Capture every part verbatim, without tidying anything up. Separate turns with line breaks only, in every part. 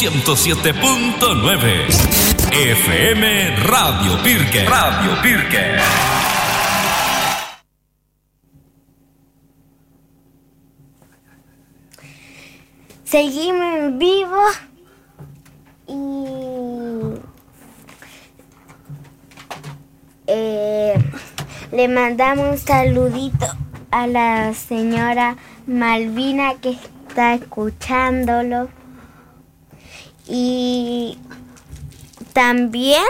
ciento siete punto nueve. F M Radio Pirque. Radio Pirque.
Seguimos en vivo y eh, le mandamos un saludito a la señora Malvina que está escuchándolo. Y también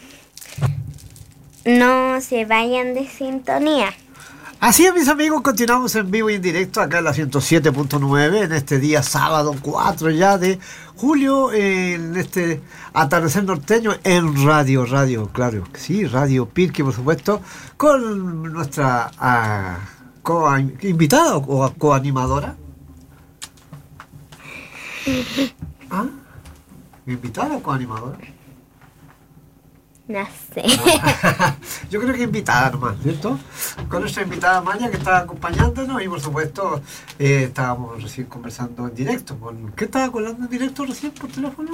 no se vayan de sintonía.
Así es, mis amigos, continuamos en vivo y en directo acá en la ciento siete punto nueve en este día sábado cuatro ya de julio, en este atardecer norteño en Radio, Radio, claro, sí, Radio Pirque, por supuesto, con nuestra uh, co invitada o coanimadora. ¿Ah? ¿Invitada o coanimadora?
No sé.
Yo creo que invitada nomás, ¿cierto? Con nuestra invitada Maya que está acompañándonos y por supuesto eh, estábamos recién conversando en directo. Con, ¿Qué estaba hablando en directo recién por teléfono?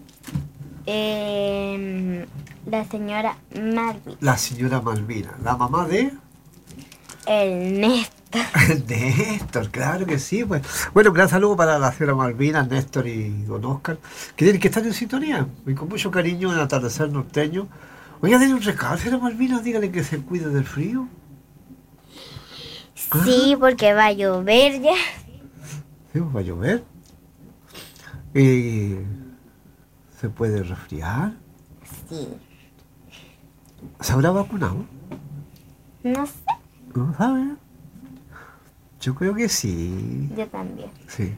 Eh, la señora Malvina.
La señora Malvina, la mamá de...
El Néstor.
Néstor, claro que sí. Pues. Bueno, un gran saludo para la señora Malvina, Néstor y don Oscar, que tienen que estar en sintonía. Y con mucho cariño en el atardecer norteño. Oiga, denle un recado, señora Malvina, dígale que se cuide del frío.
Sí, porque va a llover ya.
Sí, va a llover. Eh, ¿Se puede resfriar?
Sí.
¿Se habrá vacunado?
No sé.
¿No sabe? Yo creo que sí.
Yo también.
Sí.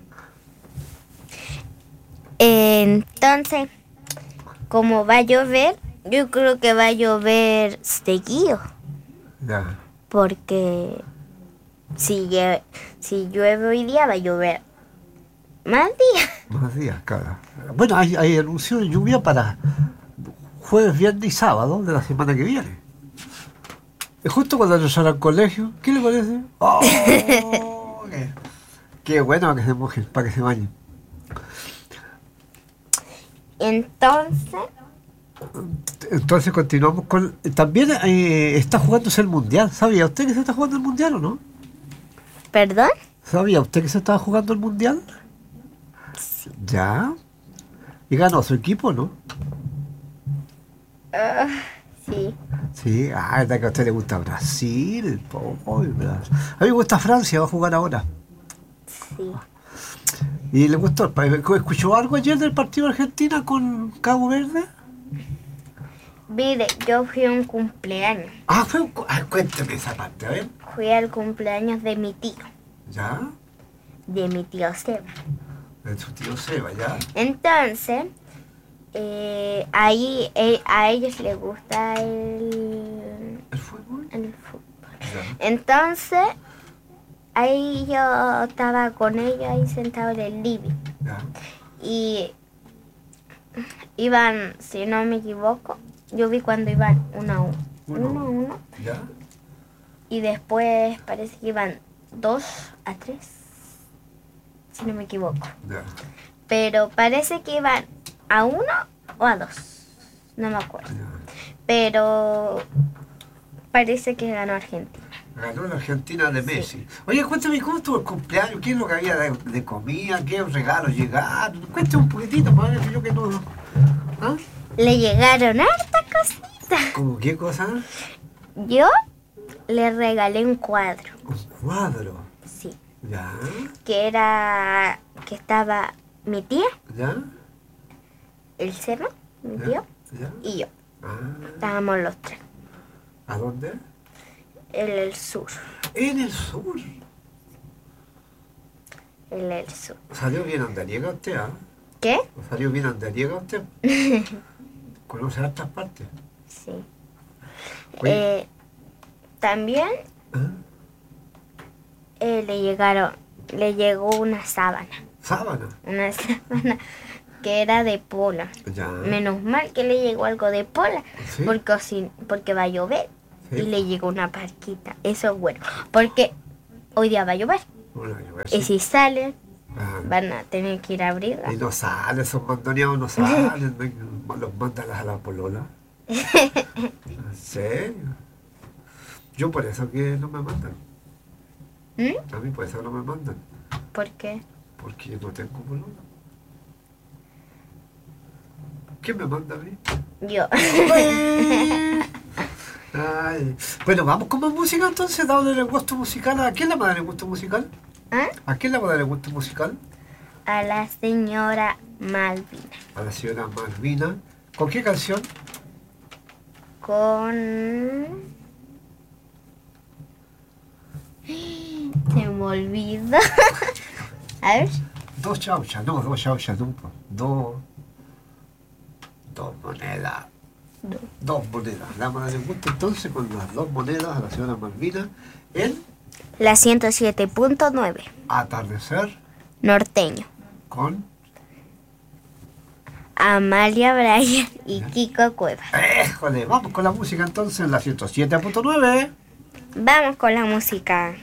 Eh, entonces, como va a llover, yo creo que va a llover seguido.
Ya.
Porque si, lle- si llueve hoy día, va a llover más días.
Más días, cara. Bueno, hay, hay anuncio de lluvia para jueves, viernes y sábado de la semana que viene. Es justo cuando regresar al colegio. ¿Qué le parece? Oh, qué, qué bueno para que se mojen, para que se bañen.
Entonces,
Entonces continuamos con... También eh, está jugándose el Mundial. ¿Sabía usted que se está jugando el Mundial o no?
¿perdón?
¿Sabía usted que se estaba jugando el Mundial?
Sí.
¿Ya? ¿Y ganó su equipo, no?
Uh, sí.
Sí, ah, es que a usted le gusta Brasil. Oh, Brasil. A mí me gusta Francia, va a jugar ahora.
Sí.
¿Y le gustó? ¿Escuchó algo ayer del partido de Argentina con Cabo Verde?
Mire, yo fui a un cumpleaños.
Ah, fue un... Ah, cuénteme esa parte, a ver.
Fui al cumpleaños de mi tío,
¿Ya?
de mi tío Seba.
De su tío Seba, ¿ya?
Entonces, eh, ahí eh, a ellos les gusta el,
¿El fútbol?
el fútbol.
Ya.
Entonces, ahí yo estaba con ellos ahí sentado en el living.
Ya.
Y iban, si no me equivoco, yo vi cuando iban uno a uno.
Uno.
Uno a uno.
¿Ya?
Y después parece que iban dos a tres, si no me equivoco.
Ya.
Pero parece que iban a uno o a dos, no me acuerdo.
Ya.
Pero parece que ganó Argentina.
Ganó la Argentina de Messi. Oye, cuéntame, ¿cómo estuvo el cumpleaños? ¿Qué es lo que había de, de comida? ¿Qué regalos llegaron? Cuéntame un poquitito, padre, que yo que no... ¿Ah?
Le llegaron hartas cositas.
¿Cómo qué cosa?
Yo le regalé un cuadro,
Un cuadro.
sí,
¿Ya?
que era, que estaba mi tía,
¿Ya?
el Seba, mi
¿Ya?
tío,
¿Ya?
y yo.
Ah,
Estábamos los tres,
¿a dónde?
en el sur,
En el sur.
en el sur.
Salió bien andariega usted, ¿ah?
¿Qué?
Salió bien andariega usted. ¿Conoce hartas partes?
Sí.
Oye.
Eh, también
¿Ah?
eh, le llegaron, le llegó una sábana,
¿Sábana?
una sábana que era de pola.
Ya.
Menos mal que le llegó algo de pola,
¿Sí?
porque, si, porque va a llover.
Sí.
Y le llegó una parquita. Eso es bueno, porque hoy día va a llover.
Bueno, yo voy a
Y
decir,
si salen,
Ah.
Van a tener que ir a abrigar.
Y no salen, esos mandoneados no salen, no, los mandan a la polola. ¿En serio? Yo por eso que no me mandan.
¿Mm?
A mí por eso no me mandan.
¿Por qué?
Porque yo no tengo polola. ¿Quién me manda a mí?
Yo.
Ay. Bueno, vamos con más música entonces, dándole el gusto musical. ¿A quién le va a dar el gusto musical?
¿Ah?
¿A quién le va a dar el gusto musical?
A la señora Malvina.
A la señora Malvina. ¿Con qué canción?
Con... Se me olvida. A ver.
Dos chauchas, no, dos chauchas, no. Dos... Dos monedas.
No.
Dos monedas. Le vamos a dar el gusto entonces con las dos monedas a la señora Malvina en
La ciento siete punto nueve.
Atardecer
Norteño.
con...
Amalia Bryan y Kiko Cueva.
¡Éjole! Vamos con la música entonces en la ciento siete punto nueve.
Vamos con la música.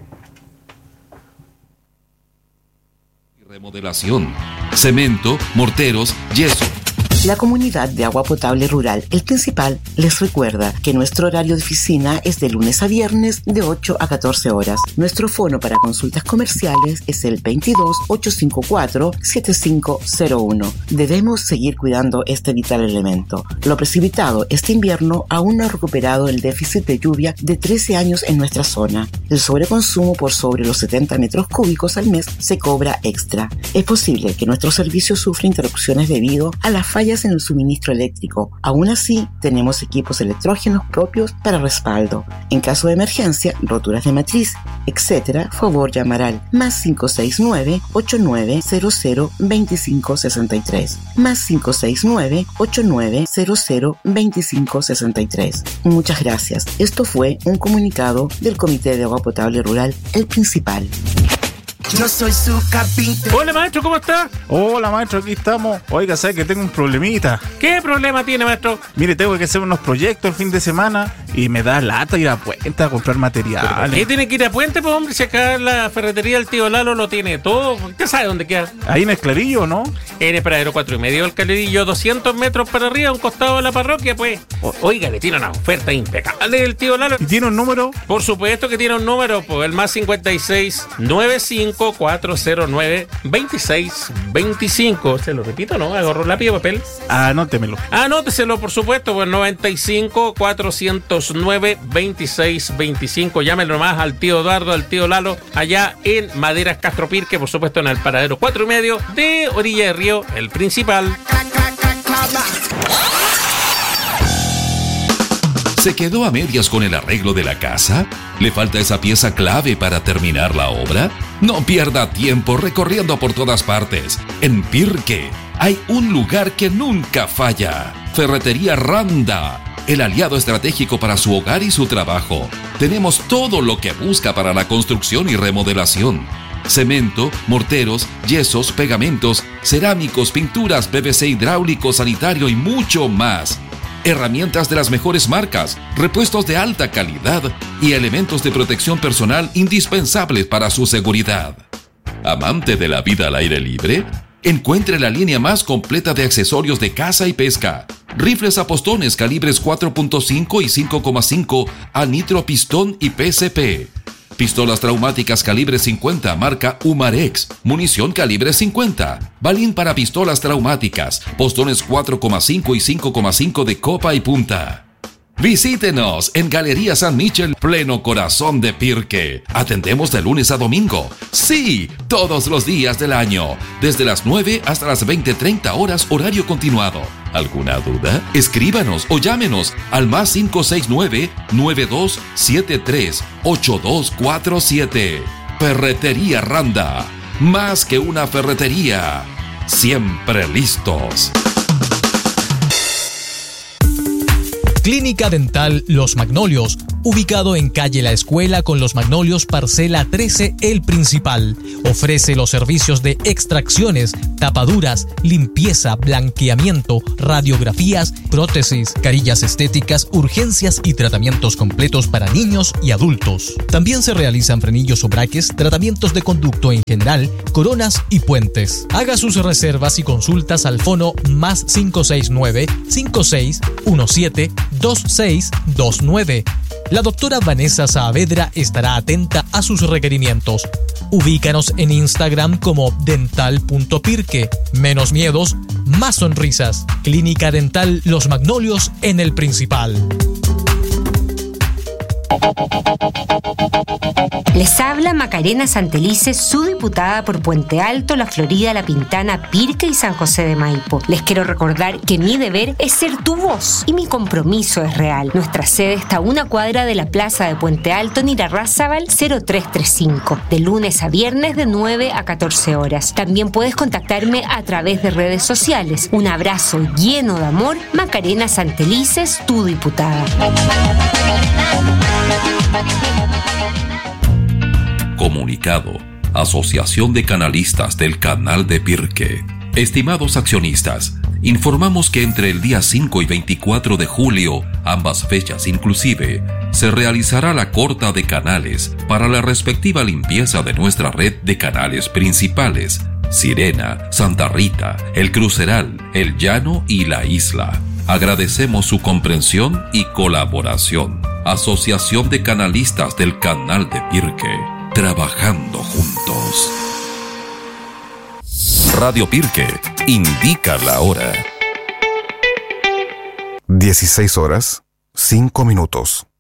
Remodelación, cemento, morteros, yeso.
La Comunidad de Agua Potable Rural El Principal les recuerda que nuestro horario de oficina es de lunes a viernes de ocho a catorce horas. Nuestro fono para consultas comerciales es el veintidós, ochocientos cincuenta y cuatro, setenta y cinco cero uno. Debemos seguir cuidando este vital elemento. Lo precipitado este invierno aún no ha recuperado el déficit de lluvia de trece años en nuestra zona. El sobreconsumo por sobre los setenta metros cúbicos al mes se cobra extra. Es posible que nuestro servicio sufra interrupciones debido a las fallas en el suministro eléctrico. Aún así, tenemos equipos electrógenos propios para respaldo. En caso de emergencia, roturas de matriz, etcétera, favor llamar al más cinco seis nueve, ocho nueve cero cero, dos cinco seis tres. Más cinco seis nueve, ocho nueve cero cero, dos cinco seis tres. Muchas gracias. Esto fue un comunicado del Comité de Agua Potable Rural El Principal.
Yo soy su capitán.
Hola maestro, ¿cómo está?
Hola maestro, aquí estamos. Oiga, ¿sabe que tengo un problemita?
¿Qué problema tiene, maestro?
Mire, tengo que hacer unos proyectos el fin de semana y me da lata ir a Puente a comprar materiales.
¿Qué tiene que ir a Puente, pues hombre? Si acá la ferretería del tío Lalo lo tiene todo. ¿Usted sabe dónde queda?
Ahí en el Clarillo, ¿no?
En el Paradero cuatro y medio del Clarillo, doscientos metros para arriba, a un costado de la parroquia, pues. O- Oiga, le tiene una oferta impecable del tío Lalo.
¿Y tiene un número?
Por supuesto que tiene un número, pues el más cincuenta y seis, noventa y cinco, cuatrocientos nueve, veintiséis veinticinco. ¿Se lo repito, no? Agarro lápiz y papel.
Anótemelo.
Anóteselo, por supuesto, pues noventa y cinco, cuatrocientos nueve, veintiséis veinticinco. Llámenlo más al tío Eduardo, al tío Lalo, allá en Maderas Castro Pirque, por supuesto en el Paradero cuatro y medio de Orilla de Río, El Principal.
¿Se quedó a medias con el arreglo de la casa? ¿Le falta esa pieza clave para terminar la obra? No pierda tiempo recorriendo por todas partes. En Pirque hay un lugar que nunca falla. Ferretería Randa, el aliado estratégico para su hogar y su trabajo. Tenemos todo lo que busca para la construcción y remodelación. Cemento, morteros, yesos, pegamentos, cerámicos, pinturas, P V C hidráulico, sanitario y mucho más. Herramientas de las mejores marcas, repuestos de alta calidad y elementos de protección personal indispensables para su seguridad. ¿Amante de la vida al aire libre? Encuentre la línea más completa de accesorios de caza y pesca. Rifles a postones calibres cuatro punto cinco y cinco coma cinco a nitro pistón y P C P. Pistolas traumáticas calibre cincuenta marca Umarex, munición calibre cincuenta, balín para pistolas traumáticas, postones cuatro coma cinco y cinco coma cinco de copa y punta. Visítenos en Galería San Michel, pleno corazón de Pirque. Atendemos de lunes a domingo. Sí, todos los días del año. Desde las nueve hasta las veinte treinta horas horario continuado. ¿Alguna duda? Escríbanos o llámenos al más cinco seis nueve, nueve dos siete tres, ocho dos cuatro siete. Ferretería Randa. Más que una ferretería. Siempre listos.
Clínica Dental Los Magnolios ubicado en calle La Escuela con Los Magnolios, parcela trece, El Principal. Ofrece los servicios de extracciones, tapaduras, limpieza, blanqueamiento, radiografías, prótesis, carillas estéticas, urgencias y tratamientos completos para niños y adultos. También se realizan frenillos o braques, tratamientos de conducto en general, coronas y puentes. Haga sus reservas y consultas al fono más cinco seis nueve, cinco seis uno siete, dos seis dos nueve. La doctora Vanessa Saavedra estará atenta a sus requerimientos. Ubícanos en Instagram como dental punto pirque. Menos miedos, más sonrisas. Clínica Dental Los Magnolios en El Principal.
Les habla Macarena Santelices, su diputada por Puente Alto, La Florida, La Pintana, Pirque y San José de Maipo. Les quiero recordar que mi deber es ser tu voz y mi compromiso es real. Nuestra sede está a una cuadra de la plaza de Puente Alto en Irarrázaval cero tres tres cinco, de lunes a viernes de nueve a catorce horas. También puedes contactarme a través de redes sociales. Un abrazo lleno de amor, Macarena Santelices, tu diputada.
Comunicado. Asociación de Canalistas del Canal de Pirque. Estimados accionistas, informamos que entre el día cinco y veinticuatro de julio, ambas fechas inclusive, se realizará la corta de canales para la respectiva limpieza de nuestra red de canales principales: Sirena, Santa Rita, El Cruceral, El Llano y La Isla. Agradecemos su comprensión y colaboración. Asociación de Canalistas del Canal de Pirque. Trabajando juntos. Radio Pirque indica la hora.
dieciséis horas, cinco minutos.